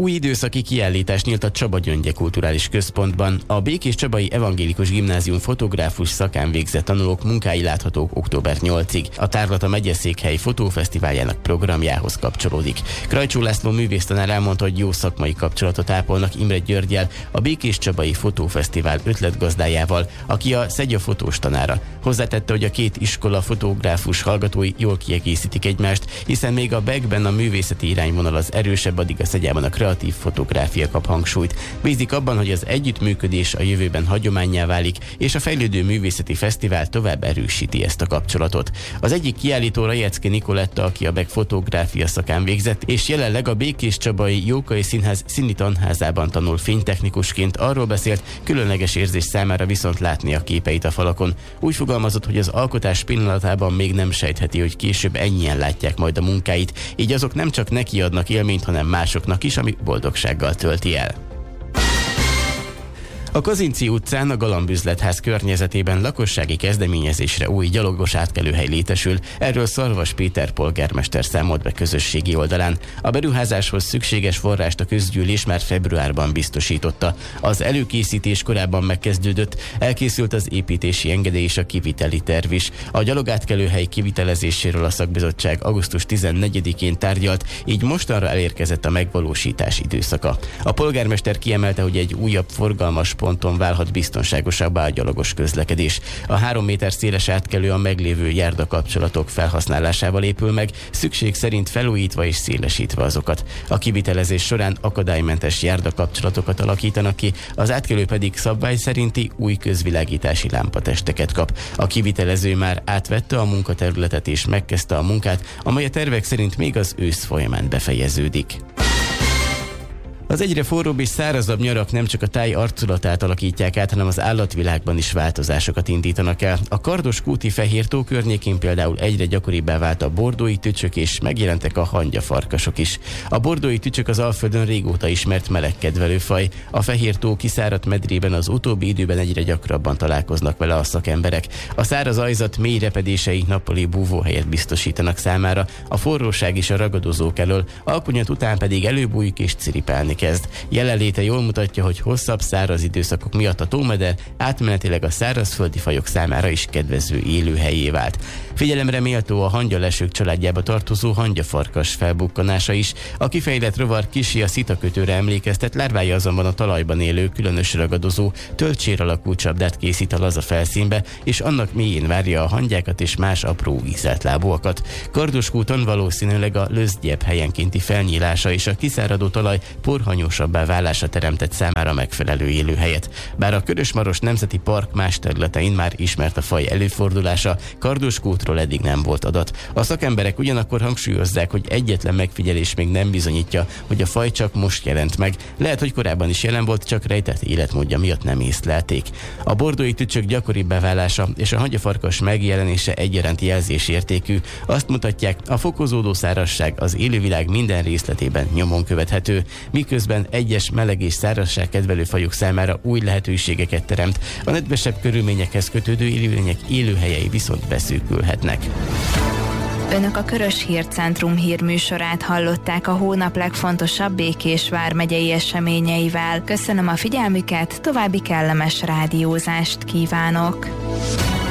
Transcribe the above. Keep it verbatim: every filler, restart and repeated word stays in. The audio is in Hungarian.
Új időszaki kiállítás nyílt a Csaba Gyöngye Kulturális Központban. A Békés Csabai Evangélikus Gimnázium fotográfus szakán végzett tanulók munkái láthatók október nyolcadikáig. A tárlat a megyeszékhely fotófesztiváljának programjához kapcsolódik. Krajcsó László művésztanár elmondta, hogy jó szakmai kapcsolatot ápolnak Imre Györggyel, a Békés Csabai Fotófesztivál ötletgazdájával, aki a Szegya fotós tanára. Hozzátette, hogy a két iskola fotográfus hallgatói jól kiegészítik egymást, hiszen még a Bekben a művészeti irányvonal az erősebb, addig a Szegyában a kreatív fotográfia kap hangsúlyt. Bízik abban, hogy az együttműködés a jövőben hagyománnyá válik, és a fejlődő művészeti fesztivál tovább erősíti ezt a kapcsolatot. Az egyik kiállító Rajecki Nikoletta, aki a Bek fotográfia szakán végzett, és jelenleg a Békés Csabai Jókai Színház színi tanházában tanul fénytechnikusként, arról beszélt, különleges érzés számára viszont látni a képeit a falakon. Úgy fogalmazott, hogy az alkotás pillanatában még nem sejtheti, hogy később ennyien látják majd a munkáit, így azok nem csak neki adnak élményt, hanem másoknak is, ami boldogsággal tölti el. A Kazinczy utcán a Galambüzletház környezetében lakossági kezdeményezésre új gyalogos átkelőhely létesül, erről Szarvas Péter polgármester számolt be közösségi oldalán. A beruházáshoz szükséges forrást a közgyűlés már februárban biztosította. Az előkészítés korábban megkezdődött, elkészült az építési engedély és a kiviteli terv is. A gyalogátkelőhely kivitelezéséről a szakbizottság augusztus tizennegyedikén tárgyalt, így mostanra elérkezett a megvalósítás időszaka. A polgármester kiemelte, hogy egy újabb forgalmas ponton válhat biztonságosabbá a gyalogos közlekedés. A három méter széles átkelő a meglévő járdakapcsolatok felhasználásával épül meg, szükség szerint felújítva és szélesítve azokat. A kivitelezés során akadálymentes járdakapcsolatokat alakítanak ki, az átkelő pedig szabvány szerinti új közvilágítási lámpatesteket kap. A kivitelező már átvette a munkaterületet és megkezdte a munkát, amely a tervek szerint még az ősz folyamán befejeződik. Az egyre forróbb és szárazabb nyarak nem csak a táj arculatát alakítják át, hanem az állatvilágban is változásokat indítanak el. A Kardos-kúti Fehértó környékén például egyre gyakoribbá vált a bordói tücsök, és megjelentek a hangyafarkasok is. A bordói tücsök az Alföldön régóta ismert melegkedvelő faj. A Fehértó kiszáradt medrében az utóbbi időben egyre gyakrabban találkoznak vele a szakemberek. A száraz ajzat mély repedései nappali búvóhelyet biztosítanak számára, a forróság és a ragadozók elől, alkonyat után pedig előbújik és ciripálni kezd. Jelenléte jól mutatja, hogy hosszabb száraz időszakok miatt a tómeder átmenetileg a szárazföldi fajok számára is kedvező élőhelyé vált. Figyelemre méltó a hangyalesők családjába tartozó hangyafarkas felbukkanása is. A kifejlett rovar kisi a szitakötőre emlékeztet, lárvája azonban a talajban élő különös ragadozó, tölcsér alakú csapdát készít a laza felszínbe, és annak mélyén várja a hangyákat és más apró ízeltlábúakat. Kardos-kúton valószínűleg a löszgyebb helyenkénti felnyílása és a kiszáradó talaj porhanyósabbá válása teremtett számára megfelelő élőhelyet. Bár a Körös-Maros Nemzeti Park más területein már ismert a faj előfordulása, Kardos-kútról eddig nem volt adat. A szakemberek ugyanakkor hangsúlyozzák, hogy egyetlen megfigyelés még nem bizonyítja, hogy a faj csak most jelent meg. Lehet, hogy korábban is jelen volt, csak rejtett életmódja miatt nem észlelték. A bordói tücsök gyakoribbá válása és a hangyafarkas megjelenése egyaránt jelzésértékű. Azt mutatják, a fokozódó szárazság az élővilág minden részletében nyomon követhető, miközben egyes meleg és szárazság kedvelő fajok számára új lehetőségeket teremt, a nedvesebb körülményekhez kötődő élőlények élőhelyei viszont beszűkülhetnek. Önök a Körös Hírcentrum hírműsorát hallották a hónap legfontosabb Békés vármegyei eseményeivel. Köszönöm a figyelmüket, további kellemes rádiózást kívánok!